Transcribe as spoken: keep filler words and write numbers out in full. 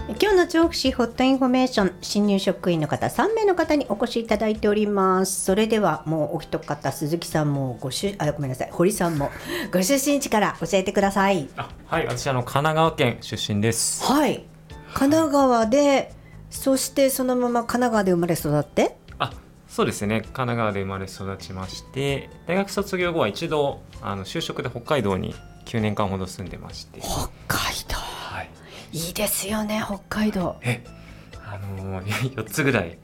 今日の調布市ホットインフォメーション、新入職員の方さんめいの方にお越しいただいております。それではもうお一方、鈴木さんもごしゅあごめんなさい堀さんもご出身地から教えてください。 あはい、私あの神奈川県出身です。 はい、神奈川で、そしてそのまま神奈川で生まれ育って。 あそうですね、神奈川で生まれ育ちまして、大学卒業後は一度あの就職で北海道にきゅうねんかんほど住んでまして。 北海道、 はい、 いいですよね北海道。 えあのよっつぐらい